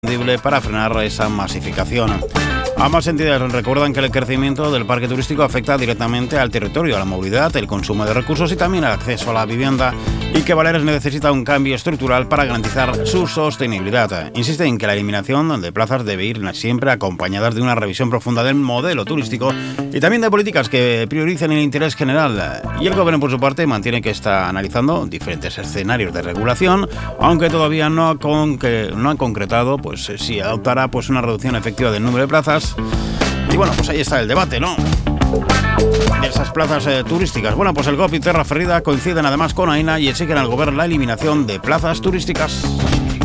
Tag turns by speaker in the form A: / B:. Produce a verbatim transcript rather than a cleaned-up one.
A: para frenar esa masificación. Ambas entidades recuerdan que el crecimiento del parque turístico afecta directamente al territorio, a la movilidad, el consumo de recursos y también al acceso a la vivienda, y que Baleares necesita un cambio estructural para garantizar su sostenibilidad. Insiste en que la eliminación de plazas debe ir siempre acompañadas de una revisión profunda del modelo turístico y también de políticas que prioricen el interés general. Y el Gobierno, por su parte, mantiene que está analizando diferentes escenarios de regulación, aunque todavía no ha, con, que no ha concretado pues, si adoptará pues, una reducción efectiva del número de plazas. Y bueno, pues ahí está el debate, ¿no? De esas plazas eh, turísticas. Bueno, pues el G O P y Terra Ferrida coinciden además con AENA y exigen al Gobierno la eliminación de plazas turísticas.